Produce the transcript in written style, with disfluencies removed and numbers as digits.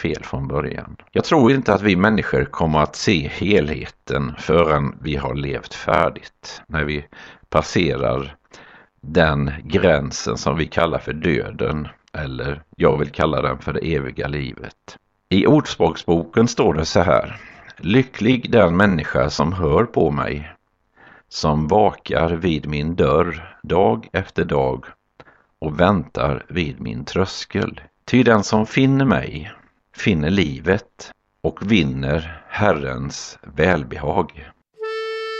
fel från början. Jag tror inte att vi människor kommer att se helheten förrän vi har levt färdigt. När vi passerar den gränsen som vi kallar för döden, eller jag vill kalla den för det eviga livet. I Ordspråksboken står det så här: lycklig den människa som hör på mig, som vakar vid min dörr dag efter dag och väntar vid min tröskel. Ty den som finner mig finner livet och vinner Herrens välbehag.